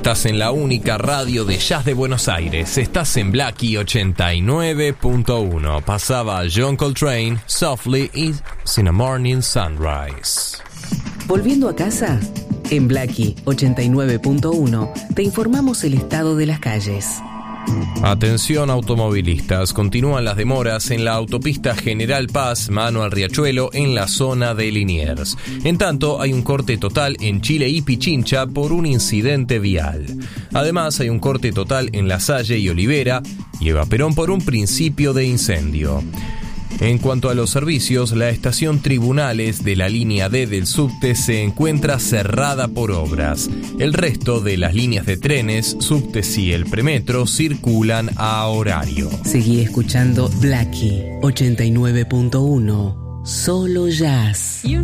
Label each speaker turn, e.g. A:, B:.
A: Estás en la única radio de jazz de Buenos Aires. Estás en Blackie 89.1. Pasaba John Coltrane, Softly is in a Morning Sunrise.
B: Volviendo a casa, en Blackie 89.1 te informamos el estado de las calles.
A: Atención automovilistas, continúan las demoras en la autopista General Paz, mano al Riachuelo, en la zona de Liniers. En tanto, hay un corte total en Chile y Pichincha por un incidente vial. Además, hay un corte total en La Salle y Olivera y Eva Perón por un principio de incendio. En cuanto a los servicios, la estación Tribunales de la línea D del subte se encuentra cerrada por obras. El resto de las líneas de trenes, subtes y el premetro circulan a horario.
B: Seguí escuchando Blackie 89.1, solo jazz.